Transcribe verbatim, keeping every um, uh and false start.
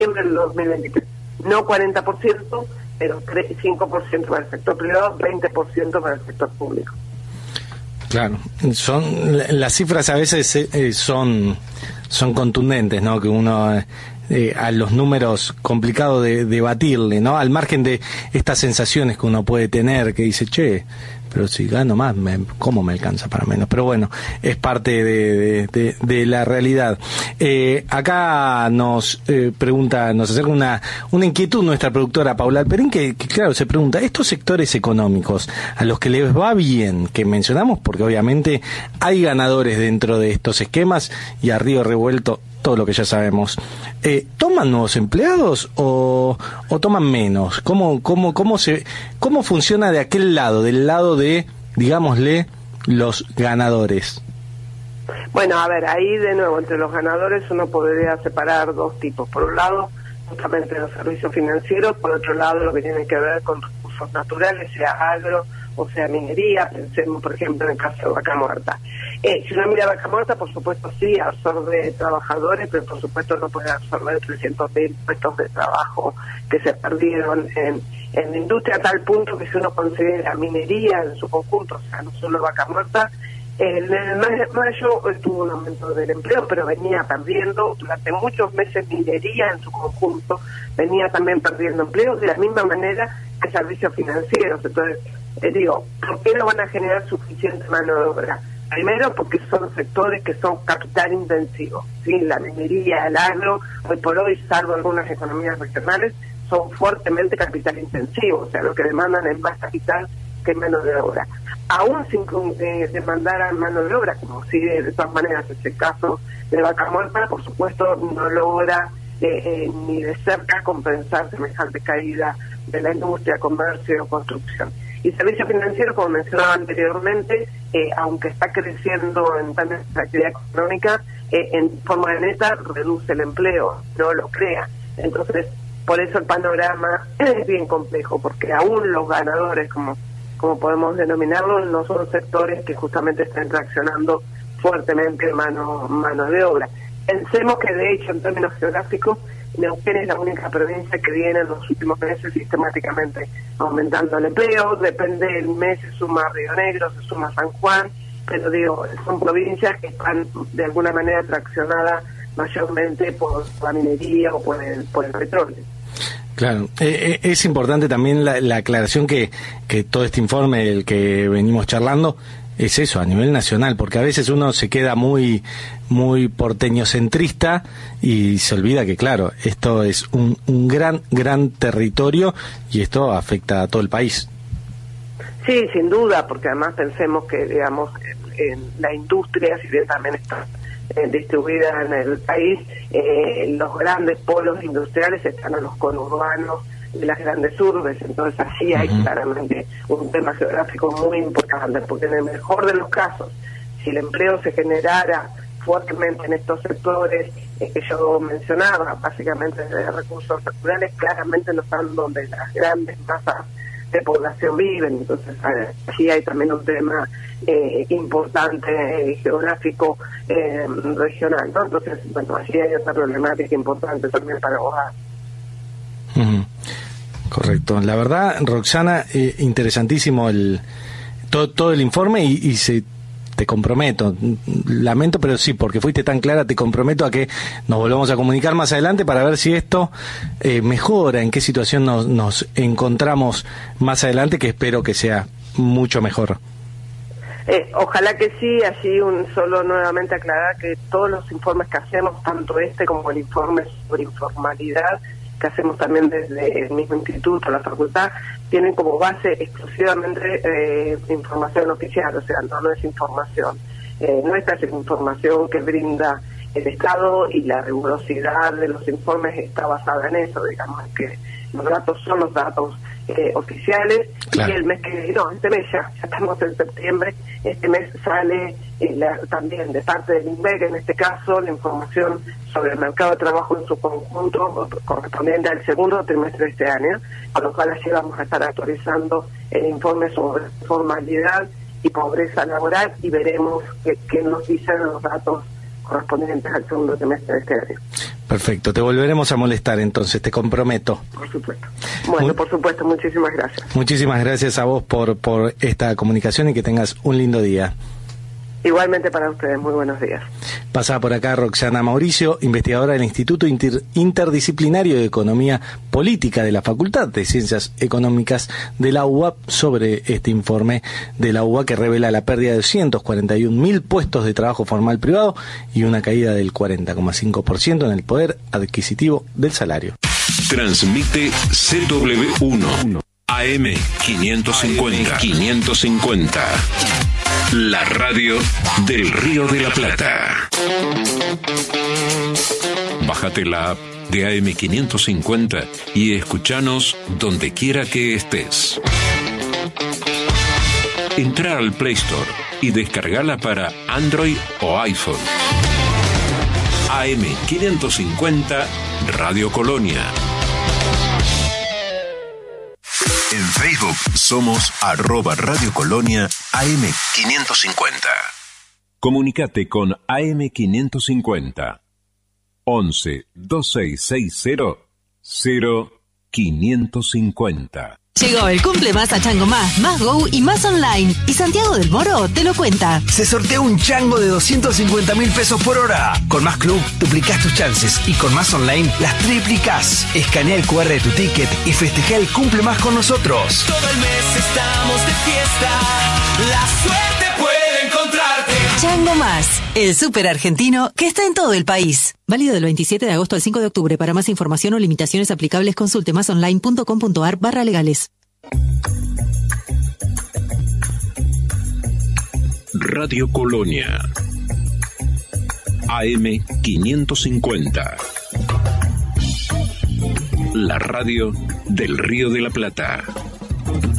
septiembre del dos mil veintitrés. No cuarenta por ciento, pero cinco por ciento para el sector privado, veinte por ciento para el sector público. Claro, son las cifras a veces eh, son son contundentes, ¿no? Que uno eh, a los números complicado de debatirle, ¿no? Al margen de estas sensaciones que uno puede tener, que dice, che, pero si gano más, me, ¿cómo me alcanza para menos? Pero bueno, es parte de, de, de, de la realidad. Eh, acá nos eh, pregunta, nos acerca una, una inquietud nuestra productora Paula Alperín, que, que claro, se pregunta, estos sectores económicos a los que les va bien, que mencionamos, porque obviamente hay ganadores dentro de estos esquemas y a río revuelto todo lo que ya sabemos, eh, ¿toman nuevos empleados o, o toman menos? ¿Cómo, cómo, cómo, se, ¿Cómo funciona de aquel lado, del lado de, digámosle, los ganadores? Bueno, a ver, ahí de nuevo, entre los ganadores uno podría separar dos tipos. Por un lado, justamente los servicios financieros, por otro lado, lo que tiene que ver con recursos naturales, sea agro o sea minería. Pensemos, por ejemplo, en el caso de Vaca Muerta. Eh, si uno mira Vaca Muerta, por supuesto sí, absorbe trabajadores, pero por supuesto no puede absorber trescientos mil puestos de trabajo que se perdieron en, en la industria, a tal punto que si uno considera minería en su conjunto, o sea, no solo Vaca Muerta, en el mes de mayo tuvo un aumento del empleo, pero venía perdiendo durante muchos meses minería en su conjunto, venía también perdiendo empleo de la misma manera que servicios financieros. Entonces, eh, digo, ¿por qué no van a generar suficiente mano de obra? Primero, porque son sectores que son capital intensivos, ¿sí? La minería, el agro, hoy por hoy, salvo algunas economías regionales, son fuertemente capital intensivos, o sea, lo que demandan es más capital que mano de obra. Aún sin eh, demandar mano de obra, como si de, de todas maneras es el caso de Vaca Muerta, por supuesto no logra eh, eh, ni de cerca compensar semejante caída de la industria, comercio o construcción. Y servicios financieros, como mencionaba anteriormente, eh, aunque está creciendo en tanta actividad económica, eh, en forma de neta reduce el empleo, no lo crea. Entonces, por eso el panorama es bien complejo, porque aún los ganadores, como, como podemos denominarlos, no son sectores que justamente están reaccionando fuertemente mano, mano de obra. Pensemos que, de hecho, en términos geográficos, Neuquén es la única provincia que viene en los últimos meses sistemáticamente aumentando el empleo. Depende del mes, se suma Río Negro, se suma San Juan, pero digo, son provincias que están de alguna manera traccionadas mayormente por la minería o por el, por el petróleo. Claro, eh, es importante también la, la aclaración que, que todo este informe del que venimos charlando es eso, a nivel nacional, porque a veces uno se queda muy muy porteñocentrista y se olvida que, claro, esto es un, un gran, gran territorio y esto afecta a todo el país. Sí, sin duda, porque además pensemos que, digamos, en, en la industria, si bien también está eh, distribuida en el país, eh, los grandes polos industriales están en los conurbanos de las grandes urbes, entonces así hay uh-huh. claramente un tema geográfico muy importante, porque en el mejor de los casos, si el empleo se generara fuertemente en estos sectores eh, que yo mencionaba, básicamente de recursos naturales, claramente no están donde las grandes masas de población viven, entonces allí hay también un tema eh, importante eh, geográfico eh, regional, ¿no? Entonces, bueno, allí hay otra problemática importante también para abordar. Uh-huh. Correcto. La verdad, Roxana, eh, interesantísimo el todo, todo el informe y, y se te comprometo, lamento, pero sí, porque fuiste tan clara, te comprometo a que nos volvamos a comunicar más adelante para ver si esto eh, mejora, en qué situación nos, nos encontramos más adelante, que espero que sea mucho mejor. Eh, ojalá que sí. Allí un solo nuevamente aclarar que todos los informes que hacemos, tanto este como el informe sobre informalidad, que hacemos también desde el mismo instituto, la facultad, tienen como base exclusivamente eh, información oficial, o sea, no, no es información eh, nuestra, es información que brinda el Estado, y la rigurosidad de los informes está basada en eso, digamos, que los datos son los datos eh, oficiales. Claro. Y el mes que, no, este mes ya, ya estamos en septiembre, este mes sale eh, la, también de parte del INVEC, en este caso, la información sobre el mercado de trabajo en su conjunto, correspondiente al segundo trimestre de este año, con lo cual así vamos a estar actualizando el informe sobre formalidad y pobreza laboral, y veremos qué, qué nos dicen los datos correspondientes al segundo trimestre de este año. Perfecto, te volveremos a molestar entonces, te comprometo. Por supuesto. Bueno, Muy, por supuesto, muchísimas gracias. Muchísimas gracias a vos por, por esta comunicación y que tengas un lindo día. Igualmente para ustedes, muy buenos días. Pasaba por acá Roxana Mauricio, investigadora del Instituto Inter- Interdisciplinario de Economía Política de la Facultad de Ciencias Económicas de la U B A P, sobre este informe de la U B A que revela la pérdida de doscientos cuarenta y un mil puestos de trabajo formal privado y una caída del cuarenta coma cinco por ciento en el poder adquisitivo del salario. Transmite C W uno A M quinientos cincuenta. quinientos cincuenta. La radio del Río de la Plata. Bájate la app de A M quinientos cincuenta y escuchanos donde quiera que estés. Entra al Play Store y descargala para Android o iPhone. A M quinientos cincuenta Radio Colonia. En Facebook somos arroba Radio Colonia A M quinientos cincuenta. Comunicate con A M quinientos cincuenta. once, veintiséis sesenta, cero quinientos cincuenta. Llegó el cumple más a Chango Más, Más Go y Más Online. Y Santiago del Moro te lo cuenta. Se sortea un chango de doscientos cincuenta mil pesos por hora. Con Más Club duplicás tus chances y con Más Online las triplicás. Escanea el cu erre de tu ticket y festeja el cumple más con nosotros. Todo el mes estamos de fiesta. La suerte puede encontrarte. Chango Más, el súper argentino que está en todo el país. Válido del veintisiete de agosto al cinco de octubre. Para más información o limitaciones aplicables, consulte másonline.com.ar barra legales. Radio Colonia A M quinientos cincuenta. La radio del Río de la Plata.